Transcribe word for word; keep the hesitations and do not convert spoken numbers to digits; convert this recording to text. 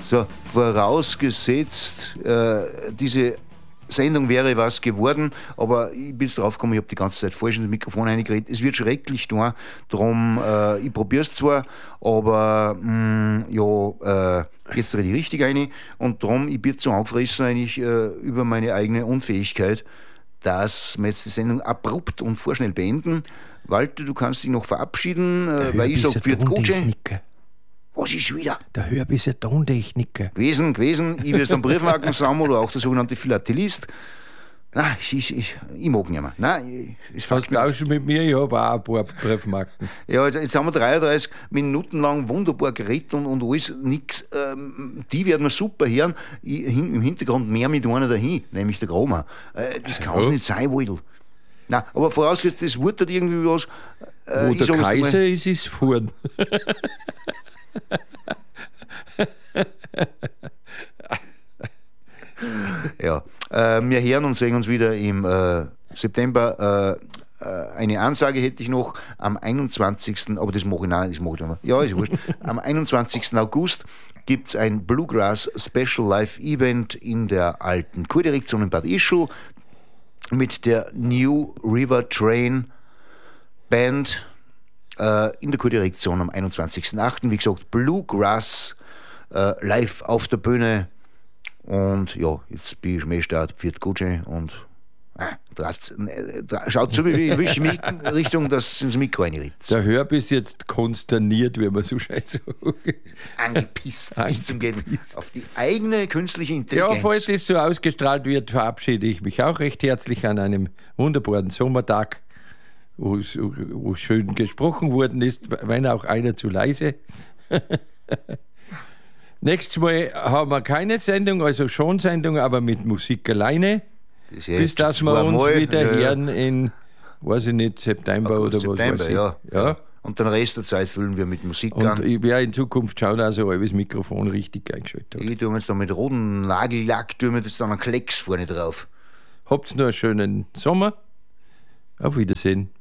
So, vorausgesetzt, äh, diese Sendung wäre was geworden, aber ich bin jetzt drauf gekommen, ich habe die ganze Zeit falsch in das Mikrofon reingeredet. Es wird schrecklich da, darum, äh, ich probiere es zwar, aber mh, ja, äh, jetzt rede ich richtig rein und darum, ich bin so angefressen eigentlich äh, über meine eigene Unfähigkeit, dass wir jetzt die Sendung abrupt und vorschnell beenden. Walter, du kannst dich noch verabschieden, äh, weil ich sage, wird gut. Was ist wieder? Der Hörbisser Tontechniker. Gewesen, gewesen. Ich will es dann Briefmarken sammeln oder auch der sogenannte Philatelist. Nein, ich, ich, ich, ich mag nicht mehr. Nein, ich, ich Hast tauschen mit mir, ich habe auch ein paar Briefmarken. Ja, jetzt, jetzt haben wir dreiunddreißig Minuten lang wunderbar geredet und, und alles nichts. Ähm, die werden wir super hören. Ich, hin, im Hintergrund mehr mit einer dahin, nämlich der Groma. Äh, das kann es ja nicht sein, Wildl. Nein, aber vorausgesetzt, das Wort hat irgendwie was. Äh, Wo der Kaiser ist, ist vorn. Ja, äh, wir hören und sehen uns wieder im äh, September. Äh, äh, eine Ansage hätte ich noch am einundzwanzigsten Aber das mache ich nicht, das mache ich nicht mehr. Ja, ist wurscht. Am einundzwanzigsten August gibt es ein Bluegrass Special Live Event in der alten Kurdirektion in Bad Ischl mit der New River Train Band äh, in der Kurdirektion am einundzwanzigsten achten Wie gesagt, Bluegrass äh, live auf der Bühne. Und ja, jetzt bin ich mehr Start, Pfiat Gucci und ah, drast, drast, schaut so, wie ich mich in Richtung, dass ins Mikro reinritzt. Der Hör bis jetzt konsterniert, wie man so schön sagt. Angepisst bis zum Gehen. Auf die eigene künstliche Intelligenz. Ja, falls das so ausgestrahlt wird, verabschiede ich mich auch recht herzlich an einem wunderbaren Sommertag, wo, wo schön gesprochen worden ist, wenn auch einer zu leise. Nächstes Mal haben wir keine Sendung, also schon Sendung, aber mit Musik alleine. Das bis dass wir uns Mal, wieder ja, hören in, weiß ich nicht, September August, oder was September, weiß ich. Ja. Ja. Und den Rest der Zeit füllen wir mit Musik und an. Ich werde in Zukunft schauen, dass ich das Mikrofon richtig eingeschaltet habe. Ich tue mir jetzt dann mit rotem Nagellack, tue mir jetzt dann einen Klecks vorne drauf. Habt noch einen schönen Sommer. Auf Wiedersehen.